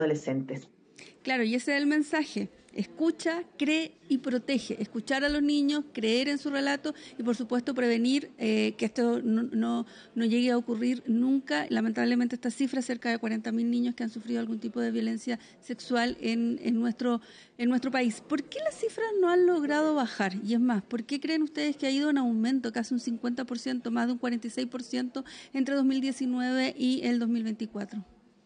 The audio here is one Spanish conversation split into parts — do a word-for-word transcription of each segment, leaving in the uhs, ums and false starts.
adolescentes. Claro, y ese es el mensaje. Escucha, cree y protege. Escuchar a los niños, creer en su relato y, por supuesto, prevenir eh, que esto no, no, no llegue a ocurrir nunca. Lamentablemente, esta cifra, cerca de cuarenta mil niños que han sufrido algún tipo de violencia sexual en, en, nuestro, en nuestro país. ¿Por qué las cifras no han logrado bajar? Y es más, ¿por qué creen ustedes que ha ido en aumento casi un cincuenta por ciento, más de un cuarenta y seis por ciento entre dos mil diecinueve y el dos mil veinticuatro?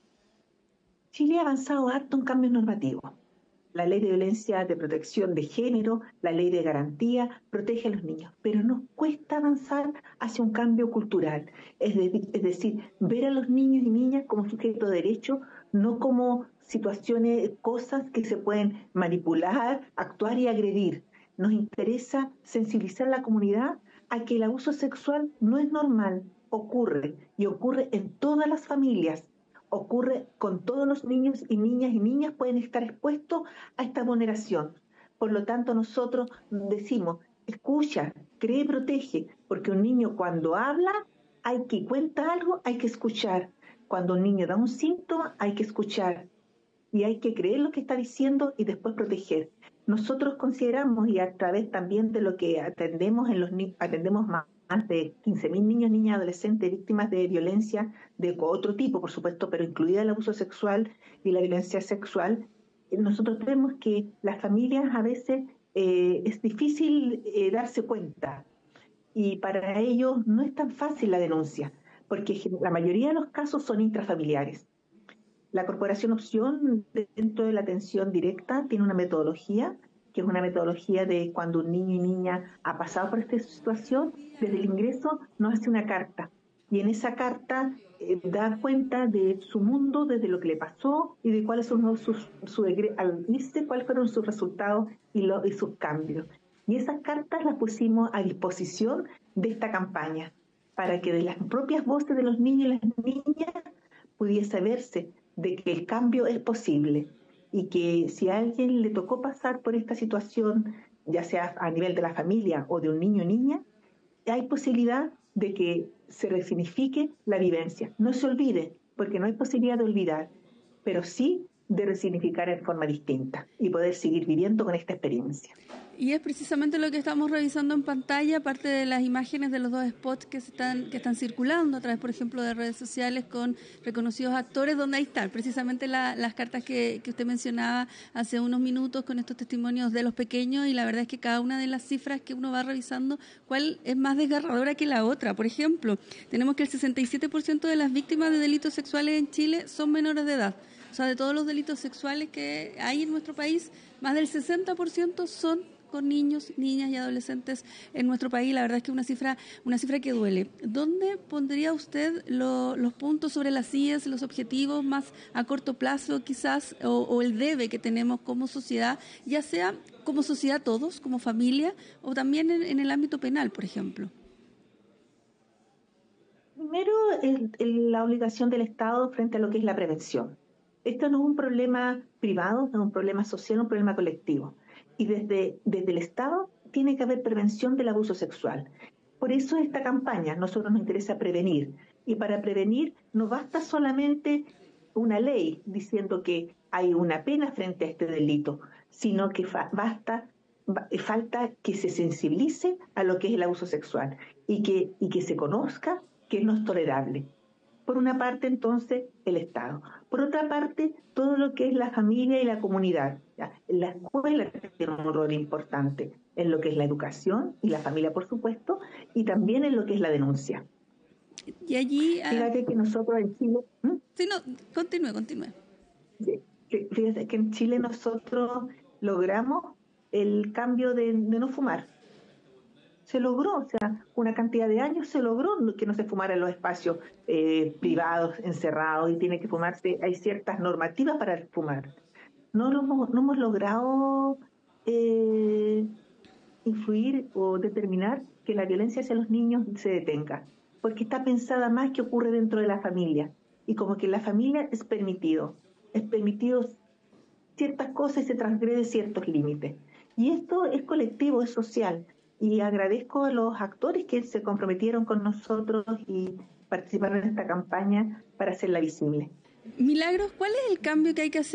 Chile ha avanzado harto en cambios normativos. La ley de violencia de protección de género, la ley de garantía, protege a los niños, pero nos cuesta avanzar hacia un cambio cultural, es, de, es decir, ver a los niños y niñas como sujetos de derecho, no como situaciones, cosas que se pueden manipular, actuar y agredir. Nos interesa sensibilizar a la comunidad a que el abuso sexual no es normal, ocurre, y ocurre en todas las familias. Ocurre con todos los niños y niñas y niñas pueden estar expuestos a esta vulneración. Por lo tanto, nosotros decimos, escucha, cree, protege, porque un niño cuando habla, hay que cuenta algo, hay que escuchar. Cuando un niño da un síntoma, hay que escuchar y hay que creer lo que está diciendo y después proteger. Nosotros consideramos, y a través también de lo que atendemos en los atendemos más más de quince mil niños, niñas y adolescentes víctimas de violencia de otro tipo, por supuesto, pero incluida el abuso sexual y la violencia sexual. Nosotros vemos que las familias a veces eh, es difícil eh, darse cuenta y para ellos no es tan fácil la denuncia, porque la mayoría de los casos son intrafamiliares. La Corporación Opción, dentro de la atención directa, tiene una metodología que es una metodología de cuando un niño y niña ha pasado por esta situación, desde el ingreso nos hace una carta. Y en esa carta eh, da cuenta de su mundo, desde lo que le pasó y de cuáles son sus, su, al irse, cuáles fueron sus resultados y, lo, y sus cambios. Y esas cartas las pusimos a disposición de esta campaña, para que de las propias voces de los niños y las niñas pudiese verse de que el cambio es posible. Y que si a alguien le tocó pasar por esta situación, ya sea a nivel de la familia o de un niño o niña, hay posibilidad de que se resignifique la vivencia. No se olvide, porque no hay posibilidad de olvidar, pero sí de resignificar en forma distinta y poder seguir viviendo con esta experiencia. Y es precisamente lo que estamos revisando en pantalla, aparte de las imágenes de los dos spots que están que están circulando a través, por ejemplo, de redes sociales con reconocidos actores, donde ahí están precisamente la, las cartas que, que usted mencionaba hace unos minutos con estos testimonios de los pequeños, y la verdad es que cada una de las cifras que uno va revisando, cuál es más desgarradora que la otra. Por ejemplo, tenemos que el sesenta y siete por ciento de las víctimas de delitos sexuales en Chile son menores de edad. O sea, de todos los delitos sexuales que hay en nuestro país, más del sesenta por ciento son con niños, niñas y adolescentes en nuestro país. La verdad es que es una cifra, una cifra que duele. ¿Dónde pondría usted lo, los puntos sobre las sillas, los objetivos más a corto plazo quizás, o, o el debe que tenemos como sociedad, ya sea como sociedad todos, como familia, o también en, en el ámbito penal, por ejemplo? Primero, el, el, la obligación del Estado frente a lo que es la prevención. Esto no es un problema privado, no es un problema social, es un problema colectivo. Y desde, desde el Estado tiene que haber prevención del abuso sexual. Por eso esta campaña, nosotros nos interesa prevenir. Y para prevenir no basta solamente una ley diciendo que hay una pena frente a este delito, sino que fa- basta, ba- falta que se sensibilice a lo que es el abuso sexual y que, y que se conozca que no es tolerable. Por una parte, entonces, el Estado. Por otra parte, todo lo que es la familia y la comunidad. ¿Ya? La escuela tiene un rol importante en lo que es la educación y la familia, por supuesto, y también en lo que es la denuncia. Y allí... Uh... Fíjate que nosotros en Chile... ¿Mm? Sí, no, continúe, continúe. Fíjate que en Chile nosotros logramos el cambio de, de no fumar. Se logró, o sea, una cantidad de años se logró que no se fumara en los espacios eh, privados, encerrados, y tiene que fumarse, hay ciertas normativas para fumar. No, lo hemos, no hemos logrado eh, influir o determinar que la violencia hacia los niños se detenga, porque está pensada más que ocurre dentro de la familia, y como que en la familia es permitido, es permitido ciertas cosas y se transgrede ciertos límites. Y esto es colectivo, es social. Y agradezco a los actores que se comprometieron con nosotros y participaron en esta campaña para hacerla visible. Milagros, ¿cuál es el cambio que hay que hacer